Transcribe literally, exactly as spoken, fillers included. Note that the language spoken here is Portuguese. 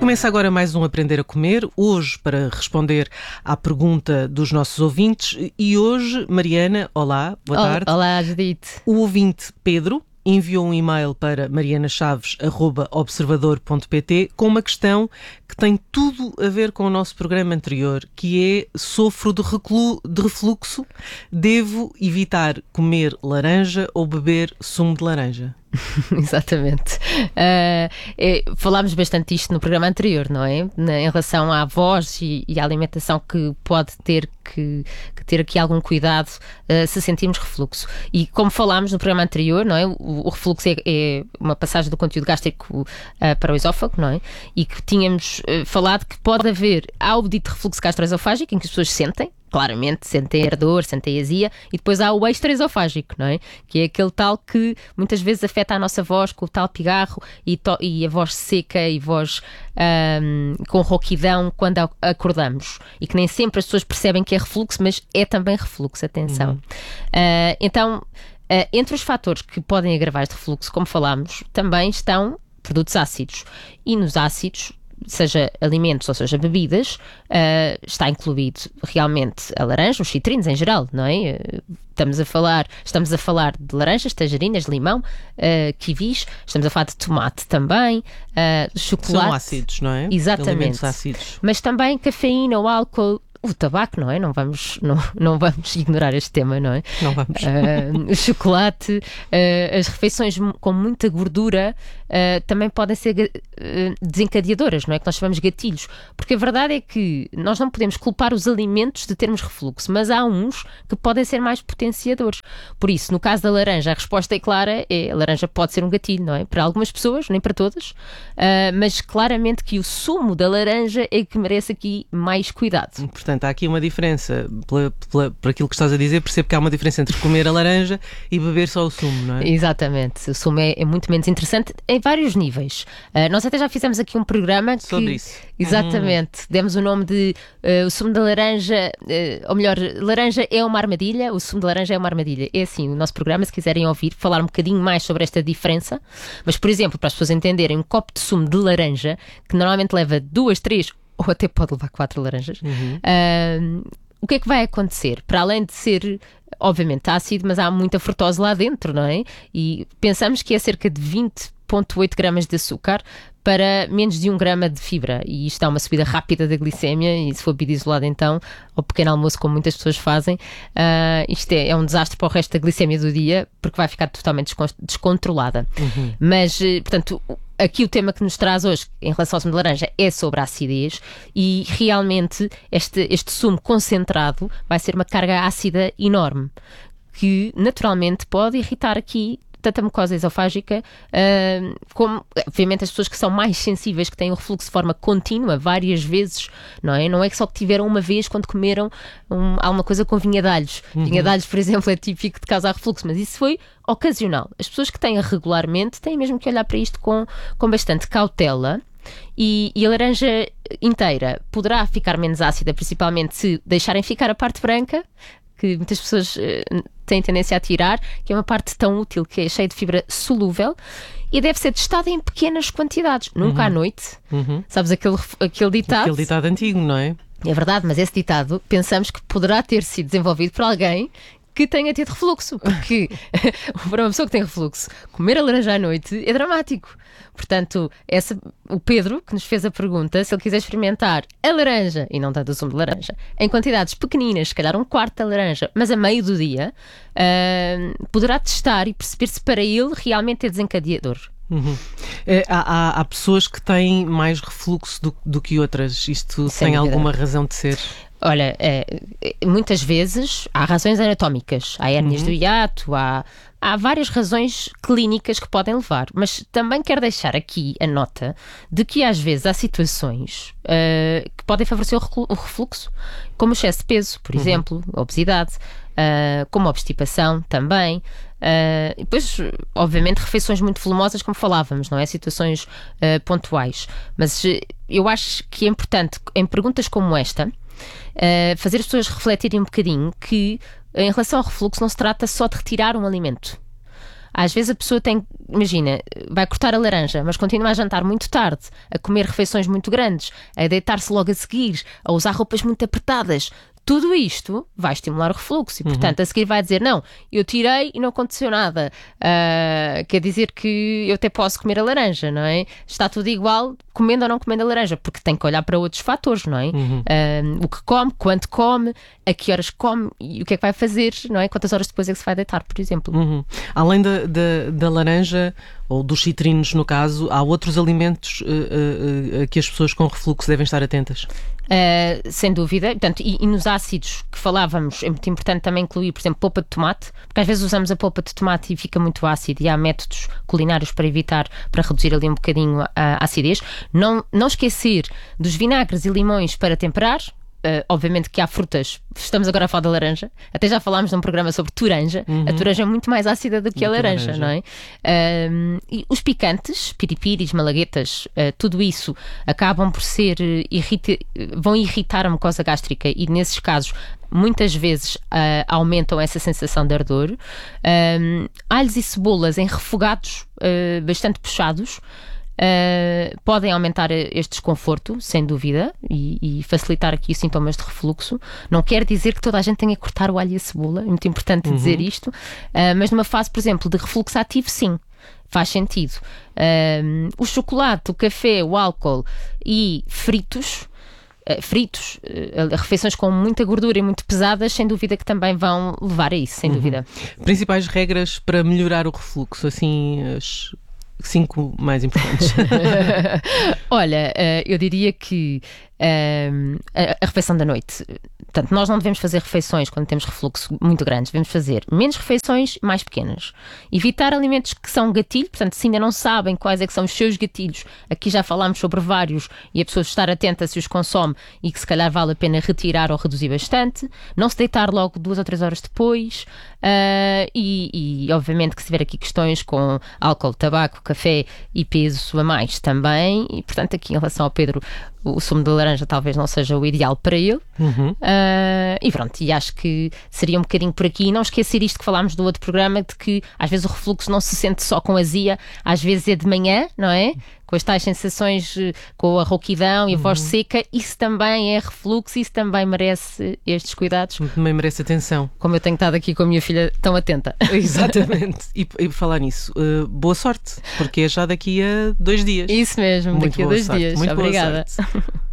Começa agora mais um Aprender a Comer, hoje para responder à pergunta dos nossos ouvintes. E hoje, Mariana, olá, boa tarde. Olá, Judite. O ouvinte Pedro enviou um e-mail para mariana chaves arroba observador ponto pt com uma questão que tem tudo a ver com o nosso programa anterior, que é: sofro de, reclu- de refluxo, devo evitar comer laranja ou beber sumo de laranja? Exatamente. Uh, é, falámos bastante disto no programa anterior, não é? Na, em relação à voz e, e à alimentação, que pode ter que, que ter aqui algum cuidado uh, se sentirmos refluxo. E como falámos no programa anterior, não é? O, o refluxo é, é uma passagem do conteúdo gástrico uh, para o esófago, não é? E que tínhamos uh, falado que pode haver, há o dito refluxo gastroesofágico, em que as pessoas sentem, claramente, sentem ardor, sentem azia, e depois há o extraesofágico, não é? Que é aquele tal que muitas vezes afeta a nossa voz, com o tal pigarro e, to- e a voz seca e voz um, com rouquidão quando a- acordamos. E que nem sempre as pessoas percebem que é refluxo, mas é também refluxo, atenção. Uhum. Uh, então, uh, entre os fatores que podem agravar este refluxo, como falámos, também estão produtos ácidos. E nos ácidos, seja alimentos ou seja bebidas, uh, está incluído realmente a laranja, os citrinos em geral, não é? Uh, estamos a falar, estamos a falar de laranjas, tangerinas, limão, uh, kiwis, estamos a falar de tomate também, uh, chocolate. São ácidos, não é? Exatamente. Alimentos ácidos. Mas também cafeína, o álcool, o tabaco, não é? Não vamos, não, não vamos ignorar este tema, não é? Não vamos. Uh, o chocolate, uh, as refeições com muita gordura uh, também podem ser uh, desencadeadoras, não é? Que nós chamamos gatilhos. Porque a verdade é que nós não podemos culpar os alimentos de termos refluxo, mas há uns que podem ser mais potenciadores. Por isso, no caso da laranja, a resposta é clara, é, a laranja pode ser um gatilho, não é? Para algumas pessoas, nem para todas, uh, mas claramente que o sumo da laranja é que merece aqui mais cuidado. Portanto, há aqui uma diferença, pela, pela, por aquilo que estás a dizer, percebo que há uma diferença entre comer a laranja e beber só o sumo, não é? Exatamente, o sumo é, é muito menos interessante em vários níveis. Uh, nós até já fizemos aqui um programa que, sobre isso. Exatamente, hum. demos o nome de uh, o sumo de laranja, uh, ou melhor, laranja é uma armadilha, o sumo de laranja é uma armadilha. É assim, o nosso programa, se quiserem ouvir, falar um bocadinho mais sobre esta diferença, mas, por exemplo, para as pessoas entenderem, um copo de sumo de laranja, que normalmente leva duas, três ou até pode levar quatro laranjas, uhum. uh, o que é que vai acontecer? Para além de ser, obviamente, ácido, mas há muita frutose lá dentro, não é? E pensamos que é cerca de vinte vírgula oito gramas de açúcar para menos de um grama de fibra, e isto dá uma subida rápida da glicémia, e se for bebido isolado então, ao pequeno almoço, como muitas pessoas fazem, uh, isto é, é um desastre para o resto da glicémia do dia, porque vai ficar totalmente descontrolada. Uhum. Mas, portanto, aqui o tema que nos traz hoje em relação ao sumo de laranja é sobre a acidez, e realmente este, este sumo concentrado vai ser uma carga ácida enorme, que naturalmente pode irritar aqui tanto a mucosa esofágica, uh, como, obviamente, as pessoas que são mais sensíveis, que têm o refluxo de forma contínua, várias vezes, não é? Não é que só que tiveram uma vez quando comeram um, alguma coisa com vinha de alhos. Uhum. Vinha de alhos, por exemplo, é típico de causar refluxo, mas isso foi ocasional. As pessoas que têm regularmente têm mesmo que olhar para isto com, com bastante cautela. E, e a laranja inteira poderá ficar menos ácida, principalmente se deixarem ficar a parte branca, que muitas pessoas uh, têm tendência a tirar, que é uma parte tão útil, que é cheia de fibra solúvel, e deve ser testada em pequenas quantidades, nunca uhum. à noite. Uhum. Sabes aquele, aquele ditado? Aquele ditado antigo, não é? É verdade, mas esse ditado pensamos que poderá ter sido desenvolvido por alguém que tenha tido refluxo, porque para uma pessoa que tem refluxo, comer a laranja à noite é dramático. Portanto, essa, o Pedro, que nos fez a pergunta, se ele quiser experimentar a laranja, e não tanto o sumo de laranja, em quantidades pequeninas, se calhar um quarto da laranja, mas a meio do dia, uh, poderá testar e perceber se para ele realmente é desencadeador. Uhum. É, há, há, há pessoas que têm mais refluxo do, do que outras. Isto Sem tem dúvida. Alguma razão de ser? Olha, é, muitas vezes há razões anatómicas, há hérnias uhum. do hiato, há, há várias razões clínicas que podem levar, mas também quero deixar aqui a nota de que às vezes há situações uh, que podem favorecer o refluxo, como o excesso de peso, por uhum. exemplo, a obesidade, uh, como a obstipação também. Uh, e depois, obviamente, refeições muito volumosas, como falávamos, não é? Situações uh, pontuais. Mas uh, eu acho que é importante, em perguntas como esta, Uh, fazer as pessoas refletirem um bocadinho que, em relação ao refluxo, não se trata só de retirar um alimento. Às vezes a pessoa tem, imagina, vai cortar a laranja, mas continua a jantar muito tarde, a comer refeições muito grandes, a deitar-se logo a seguir, a usar roupas muito apertadas. Tudo isto vai estimular o refluxo e, portanto, uhum. a seguir vai dizer, não, eu tirei e não aconteceu nada. Uh, quer dizer que eu até posso comer a laranja, não é? Está tudo igual, comendo ou não comendo a laranja, porque tem que olhar para outros fatores, não é? Uhum. Uh, o que come, quanto come, a que horas come e o que é que vai fazer, não é? Quantas horas depois é que se vai deitar, por exemplo. Uhum. Além da, da, da laranja, ou dos citrinos, no caso, há outros alimentos uh, uh, uh, que as pessoas com refluxo devem estar atentas? Uh, sem dúvida, portanto, e, e nos ácidos que falávamos, é muito importante também incluir, por exemplo, polpa de tomate, porque às vezes usamos a polpa de tomate e fica muito ácido e há métodos culinários para evitar, para reduzir ali um bocadinho a, a acidez. Não, não esquecer dos vinagres e limões para temperar. Uh, obviamente que há frutas, estamos agora a falar da laranja, até já falámos num programa sobre toranja, uhum. a toranja é muito mais ácida do que a laranja, laranja, não é? Uh, e os picantes, piripiris, malaguetas, uh, tudo isso acabam por ser, uh, irrita- vão irritar a mucosa gástrica e nesses casos muitas vezes uh, aumentam essa sensação de ardor. Uh, alhos e cebolas em refogados uh, bastante puxados Uh, podem aumentar este desconforto, sem dúvida, e, e facilitar aqui os sintomas de refluxo. Não quer dizer que toda a gente tenha que cortar o alho e a cebola, é muito importante uhum. dizer isto, uh, mas numa fase, por exemplo, de refluxo ativo, sim, faz sentido. Uh, o chocolate, o café, o álcool e fritos, uh, fritos, uh, refeições com muita gordura e muito pesadas, sem dúvida que também vão levar a isso, sem uhum. dúvida. Principais regras para melhorar o refluxo, assim, as cinco mais importantes. Olha, uh, eu diria que uh, a, a refeição da noite. Portanto, nós não devemos fazer refeições quando temos refluxo muito grandes. Devemos fazer menos refeições, mais pequenas. Evitar alimentos que são gatilho. Portanto, se ainda não sabem quais é que são os seus gatilhos, aqui já falámos sobre vários e a pessoa estar atenta se os consome e que se calhar vale a pena retirar ou reduzir bastante. Não se deitar logo duas ou três horas depois. Uh, e, e, obviamente, que se tiver aqui questões com álcool, tabaco, café e peso a mais também. E, portanto, aqui em relação ao Pedro, o sumo de laranja talvez não seja o ideal para ele. Uhum. Uh, e pronto, e acho que seria um bocadinho por aqui. E não esquecer isto que falámos do outro programa, de que às vezes o refluxo não se sente só com azia, às vezes é de manhã, não é? Com as tais sensações, com a rouquidão e a voz uhum. seca, isso também é refluxo, isso também merece estes cuidados. Também merece atenção. Como eu tenho estado aqui com a minha filha tão atenta. Exatamente. E, e por falar nisso, uh, boa sorte, porque é já daqui a dois dias. Isso mesmo, Muito daqui a dois sorte. dias. Muito Obrigada. Boa sorte.